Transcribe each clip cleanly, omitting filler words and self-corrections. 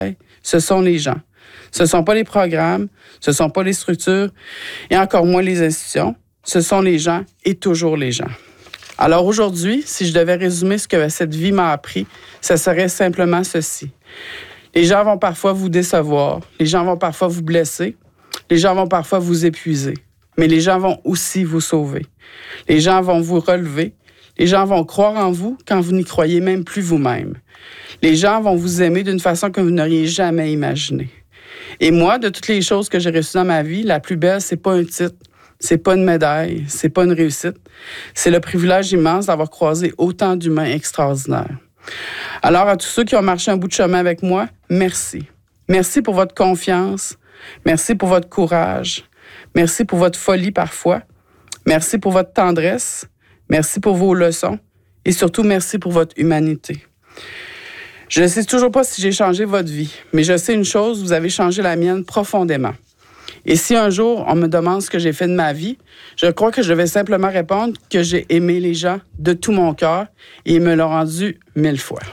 ce sont les gens. Ce ne sont pas les programmes, ce ne sont pas les structures et encore moins les institutions. Ce sont les gens et toujours les gens. Alors aujourd'hui, si je devais résumer ce que cette vie m'a appris, ce serait simplement ceci. Les gens vont parfois vous décevoir, les gens vont parfois vous blesser, les gens vont parfois vous épuiser, mais les gens vont aussi vous sauver. Les gens vont vous relever, les gens vont croire en vous quand vous n'y croyez même plus vous-même. Les gens vont vous aimer d'une façon que vous n'auriez jamais imaginée. Et moi, de toutes les choses que j'ai reçues dans ma vie, la plus belle, c'est pas un titre, c'est pas une médaille, c'est pas une réussite. C'est le privilège immense d'avoir croisé autant d'humains extraordinaires. Alors, à tous ceux qui ont marché un bout de chemin avec moi, merci. Merci pour votre confiance. Merci pour votre courage. Merci pour votre folie parfois. Merci pour votre tendresse. Merci pour vos leçons. Et surtout, merci pour votre humanité. Je ne sais toujours pas si j'ai changé votre vie, mais je sais une chose, vous avez changé la mienne profondément. Et si un jour, on me demande ce que j'ai fait de ma vie, je crois que je vais simplement répondre que j'ai aimé les gens de tout mon cœur et ils me l'ont rendu 1000 fois.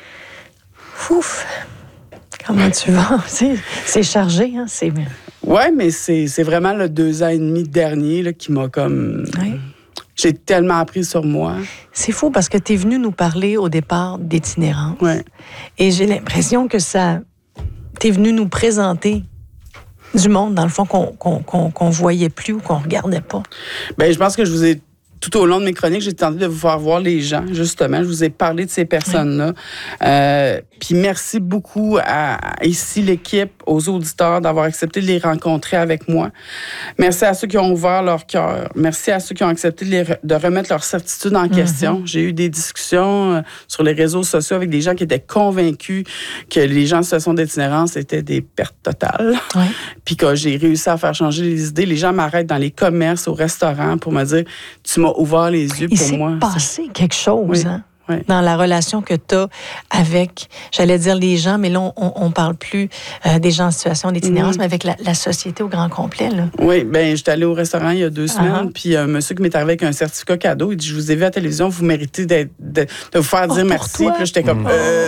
Ouf! Comment tu vas? C'est chargé, hein? Oui, mais c'est vraiment le 2 ans et demi dernier là, qui m'a comme... Oui. J'ai tellement appris sur moi. C'est fou parce que tu es venu nous parler au départ d'itinérance. Oui. Et j'ai l'impression que ça... Tu es venu nous présenter du monde, dans le fond, qu'on voyait plus ou qu'on regardait pas. Bien, je pense que je vous ai... Tout au long de mes chroniques, j'ai tenté de vous faire voir les gens, justement. Je vous ai parlé de ces personnes-là. Oui. Puis merci beaucoup à ici l'équipe, aux auditeurs, d'avoir accepté de les rencontrer avec moi. Merci à ceux qui ont ouvert leur cœur. Merci à ceux qui ont accepté de remettre leur certitude en question. J'ai eu des discussions sur les réseaux sociaux avec des gens qui étaient convaincus que les gens en situation d'itinérance étaient des pertes totales. Oui. Puis que j'ai réussi à faire changer les idées. Les gens m'arrêtent dans les commerces, au restaurant pour me dire « Tu m'as ouvert les yeux pour moi. » Il s'est passé quelque chose, oui, hein? Oui. Dans la relation que tu as avec, j'allais dire les gens, mais là, on parle plus des gens en situation d'itinérance, mais avec la société au grand complet. Là. Oui, bien, j'étais allée au restaurant il y a 2 semaines, puis un monsieur qui m'est arrivé avec un certificat cadeau, il dit « Je vous ai vu à la télévision, vous méritez de vous faire dire merci. » Puis là, j'étais comme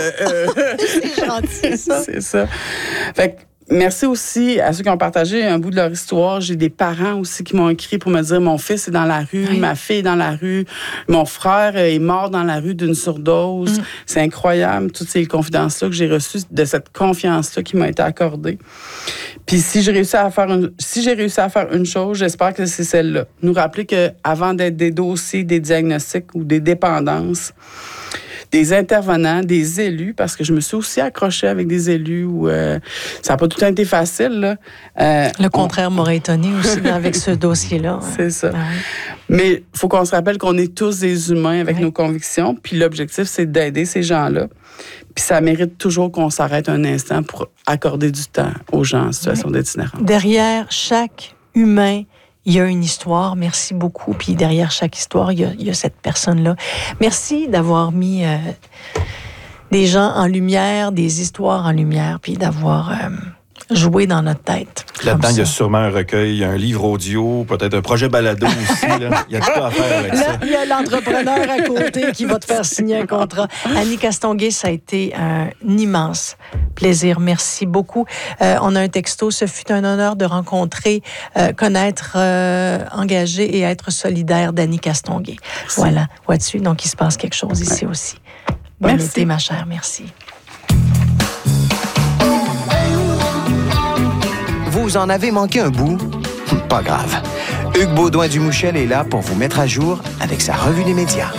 C'est gentil, ça. C'est ça. Fait que, merci aussi à ceux qui ont partagé un bout de leur histoire. J'ai des parents aussi qui m'ont écrit pour me dire « Mon fils est dans la rue, oui. Ma fille est dans la rue, mon frère est mort dans la rue d'une surdose. » C'est incroyable, toutes ces confidences-là que j'ai reçues, de cette confiance-là qui m'a été accordée. Puis si j'ai réussi à faire une chose, j'espère que c'est celle-là. Nous rappeler qu'avant d'être des dossiers, des diagnostics ou des dépendances, des intervenants, des élus, parce que je me suis aussi accrochée avec des élus où ça n'a pas tout le temps été facile. Là. Le contraire m'aurait étonné aussi avec ce dossier-là. C'est ça. Ah oui. Mais il faut qu'on se rappelle qu'on est tous des humains avec nos convictions, puis l'objectif, c'est d'aider ces gens-là. Puis ça mérite toujours qu'on s'arrête un instant pour accorder du temps aux gens en situation d'itinérance. Derrière chaque humain, il y a une histoire. Merci beaucoup. Puis derrière chaque histoire, il y a cette personne-là. Merci d'avoir mis des gens en lumière, des histoires en lumière, puis d'avoir joué dans notre tête. Là-dedans, il y a sûrement un recueil, un livre audio, peut-être un projet balado aussi. Là. Il y a tout à faire avec ça. Il y a l'entrepreneur à côté qui va te faire signer un contrat. Annie Castonguay, ça a été un immense plaisir. Merci beaucoup. On a un texto. Ce fut un honneur de rencontrer, connaître, engager et être solidaire d'Annie Castonguay. Merci. Voilà. Vois-tu? Donc, il se passe quelque chose ici aussi. Bon été, ma chère. Merci. Vous en avez manqué un bout? Pas grave. Hugues Baudouin-Dumouchel est là pour vous mettre à jour avec sa revue des médias.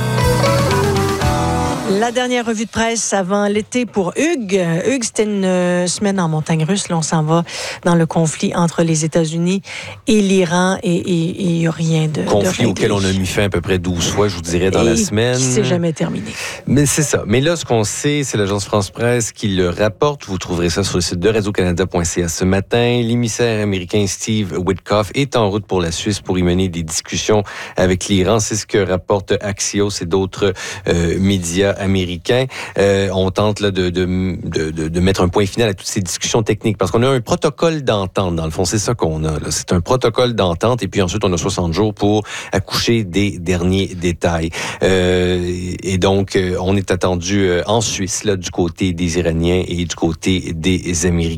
La dernière revue de presse avant l'été pour Hugues. Hugues, c'était une semaine en montagne russe. Là, on s'en va dans le conflit entre les États-Unis et l'Iran et il n'y a rien de conflit auquel on a mis fin à peu près 12 fois, je vous dirais, dans la semaine. Qui ne s'est jamais terminé. Mais c'est ça. Mais là, ce qu'on sait, c'est l'agence France-Presse qui le rapporte. Vous trouverez ça sur le site de Radio-Canada.ca ce matin. L'émissaire américain Steve Witkoff est en route pour la Suisse pour y mener des discussions avec l'Iran. C'est ce que rapporte Axios et d'autres médias américains. On tente là, de mettre un point final à toutes ces discussions techniques parce qu'on a un protocole d'entente. Dans le fond, c'est ça qu'on a. Là. C'est un protocole d'entente et puis ensuite, on a 60 jours pour accoucher des derniers détails. Et donc, on est attendu en Suisse, là, du côté des Iraniens et du côté des Américains.